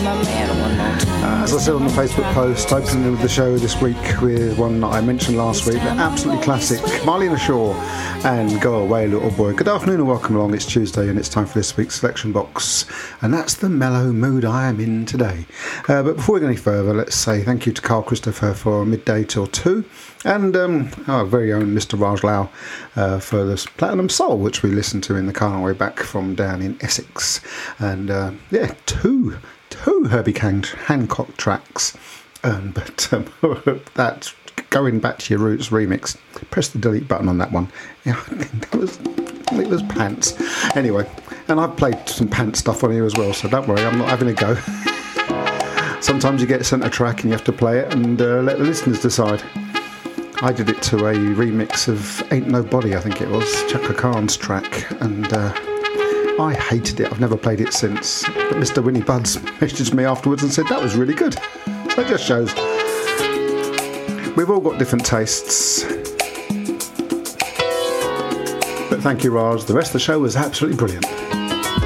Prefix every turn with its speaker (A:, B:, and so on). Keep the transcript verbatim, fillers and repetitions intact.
A: my man one more time.
B: Uh, as I said on the Facebook post, opening the show this week with one that I mentioned last week, the absolutely classic Marlena Shaw and Go Away Little Boy. Good afternoon and welcome along. It's Tuesday and it's time for this week's selection box, and that's the mellow mood I am in today. Uh, but before we go any further, let's say thank you to Carl Christopher for midday till two, and um, our very own Mister Raj Lau uh, for this Platinum Soul, which we listened to in the car on our way back from down in Essex. And uh, yeah, two two Herbie Han- Hancock tracks. Um, but um, that Going Back to Your Roots remix, press the delete button on that one. Yeah, that was it was pants. Anyway, and I've played some pants stuff on here as well, so don't worry, I'm not having a go. Sometimes you get sent a track and you have to play it and uh, let the listeners decide. I did it to a remix of Ain't Nobody, I think it was, Chaka Khan's track, and uh, I hated it. I've never played it since. But Mister Winnie Buds messaged me afterwards and said that was really good. So it just shows we've all got different tastes. But thank you, Raj. The rest of the show was absolutely brilliant.